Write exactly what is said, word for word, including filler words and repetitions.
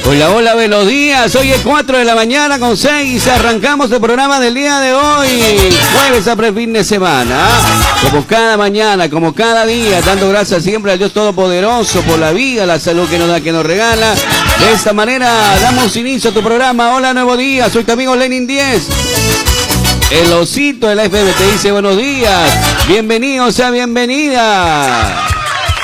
Hola, hola, buenos días. Hoy es cuatro de la mañana con seis. Arrancamos el programa del día de hoy. Jueves a pre-fin de semana. Como cada mañana, como cada día, dando gracias siempre al Dios Todopoderoso por la vida, la salud que nos da, que nos regala. De esta manera damos inicio a tu programa. Hola, nuevo día. Soy tu amigo Lenin diez. El osito de la F M te dice buenos días. Bienvenido, sea bienvenida.